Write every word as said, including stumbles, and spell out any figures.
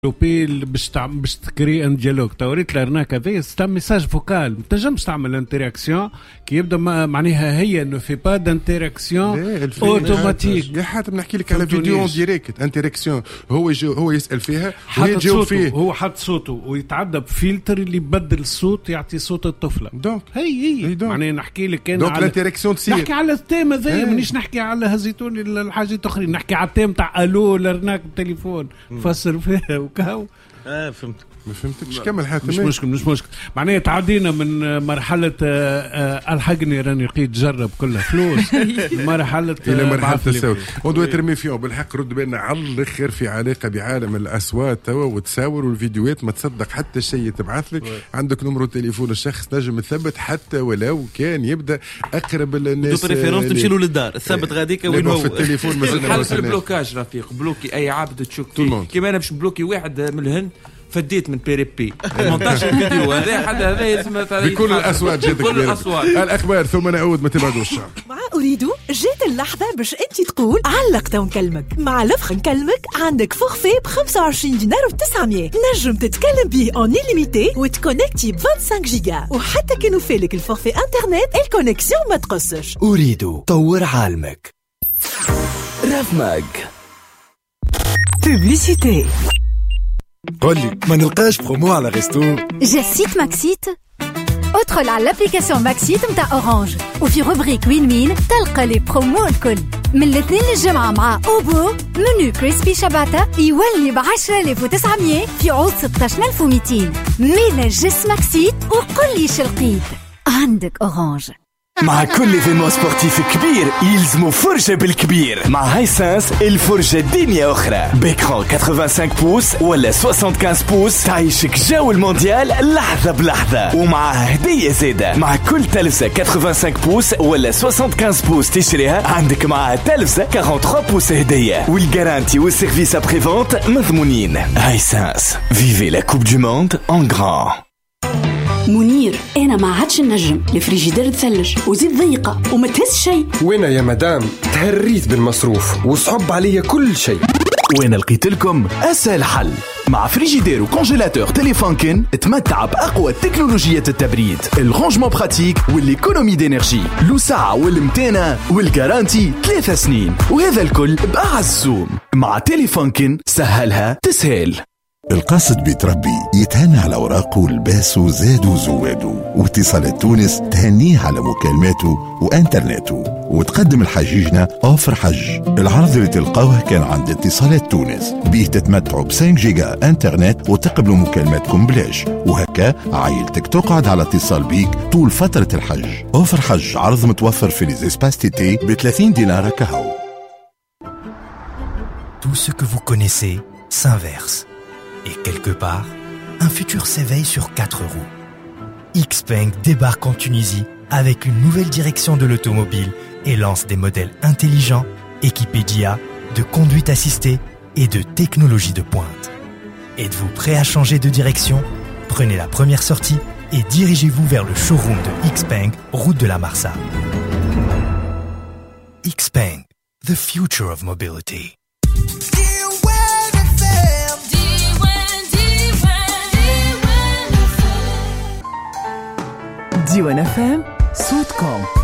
لوبيل باش تعمل باش تكري ان ديالوج توريت لارناك هذا ستا ميساج فوكال ما تنجمش تعمل انتراكسيون كي يبدا معناها هي انه في با دانتراكسيون اوتوماتيك. يا حاتم نحكي لك على فيديو ديريكت انتراكسيون هو يجي هو يسال فيها وهي تجاوب فيه. هو حط صوته ويتعدى بفلتر اللي يبدل الصوت يعطي صوت الطفله. دونك هي هي معناها نحكي لك انا دونك الانتراكسيون تصير نحكي على التيم هذايا مانيش نحكي على هزيتوني الحاجات اخرين نحكي على التيم تاع الو لارناك بالتليفون نفسر فيها وكاو. اه فهمت ما فهمتكش كمل حاتم. مش مشكل مش مشكل معناها تعدينا من مرحله الحقني راني لقيت جرب كلها فلوس مرحله الى مرحله التساؤل ودو ترمي فيه. بالحق رد بالنا على الاخر في علاقه بعالم الاصوات توا والتصاور والفيديوهات ما تصدق حتى شيء تبعث لك عندك نمرو تليفون الشخص نجم تثبت حتى ولو كان يبدا اقرب الناس. دو بريفيرونس تمشي له للدار الثبت غاديك وين هو في التليفون مثلا في البلوكاج رفيق بلوكي اي عبد تشك كيما انا باش بلوكي واحد من الهند فديت من بيريبي مونتاج الفيديو هذا حد هذا يسمى بكل الاصوات جدك بكل الاصوات الاخبار ثم نعود ما تبعدوش. مع اريد جات اللحظه باش انت تقول علقت ونكلمك مع لفخ نكلمك عندك فورفي ب خمسة وعشرين دينار وتسعمية نجم تتكلم به اون ليميتي وتكونكتي ب خمسة وعشرين جيجا وحتى كانوا فالك الفورفي انترنت الكونيكسيون ما تقصش. اريد طور عالمك. راف ماج بوبليسيتي. قولي ما نلقاش برومو على ريستو. جا سيت ماكسيت ادخل على الابليكاسيون ماكسيت متاع اورانج وفي روبريك وين وين تلقى لي برومو الكل من الاثنين للجمعة مع اوبو منو كريسبي شباتة يولي بعشرة آلاف وتسعمية في عوض ستة آلاف ومئتين. ميلا جس ماكسيت وقل لي شلقيت عندك اورانج. مع كل ايفينمون سبورتيف كبير يلزمو فرجة بالكبير. مع هايسنس الفرجة دنيا أخرى بإكران خمسة وثمانين بوس ولا خمسة وخمسين بوس تعيشك جو المونديال لحظة بلحظة ومعها هدية زادة. مع كل تلفزة خمسة وخمسين بوس ولا خمسة وخمسين بوس تشتريها عندك معها تلفزة ثلاثة وأربعين بوس هدية والجارانتي والسيرفيس ابري فونت مضمونين. هايسنس فيفي لا كوب دو موند ان غران. منير انا ما عادش النجم الفريجيدير تثلج وزيد ضيقه وما تهز شيء. وين يا مدام تهريت بالمصروف وصعب عليا كل شيء. وين لقيت لكم اسهل حل مع فريجيدير وكونجيلاتور تيليفونكن تمتع باقوى تكنولوجيات التبريد الرونجمون براتيك والايكونومي دينيرجي لو ساعه والمتانه والجارانتي ثلاثة سنين وهذا الكل باعز سوم. مع تيليفونكن سهلها تسهل. القاصد بيتربي يتهنى على أوراقه لباسه زادو زوادو واتصالات تونس تهنيه على مكالماته وانترنته وتقدم الحجيجنا أوفر حج. العرض اللي تلقاوه كان عند اتصالات تونس بيه تتمتعوا ب خمسة جيجا انترنت وتقبلوا مكالماتكم بلاش وهكا عائلتك تقعد على اتصال بيك طول فترة الحج. أوفر حج عرض متوفر في ليزيسباس تيتي ب ثلاثين دينار كهو. Tout ce que vous connaissez s'inverse. Et quelque part, un futur s'éveille sur quatre roues. Xpeng débarque en Tunisie avec une nouvelle direction de l'automobile et lance des modèles intelligents, équipés d'I A, de conduite assistée et de technologie de pointe. Êtes-vous prêt à changer de direction? Prenez la première sortie et dirigez-vous vers le showroom de Xpeng, route de la Marsa. Xpeng, the future of mobility. ديوان اف ام صوتكم.